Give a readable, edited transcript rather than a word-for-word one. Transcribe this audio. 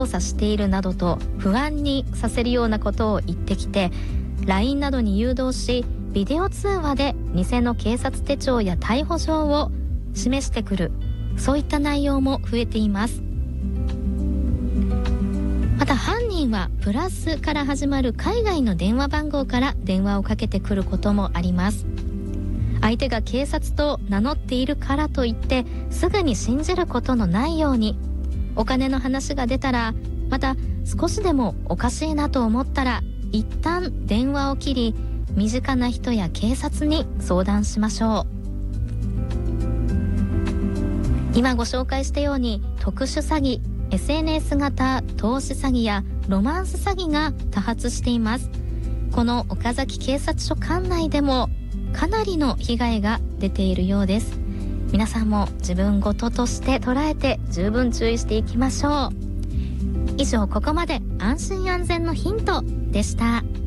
査しているなどと不安にさせるようなことを言ってきて、 LINE などに誘導し、ビデオ通話で偽の警察手帳や逮捕状を示してくる、そういった内容も増えています。また犯人はプラスから始まる海外の電話番号から電話をかけてくることもあります。相手が警察と名乗っているからといってすぐに信じることのないように、お金の話が出たら、また少しでもおかしいなと思ったら一旦電話を切り、身近な人や警察に相談しましょう。今ご紹介したように特殊詐欺、SNS 型投資詐欺やロマンス詐欺が多発しています。この岡崎警察署管内でもかなりの被害が出ているようです。皆さんも自分事として捉えて十分注意していきましょう。以上、ここまで安心安全のヒントでした。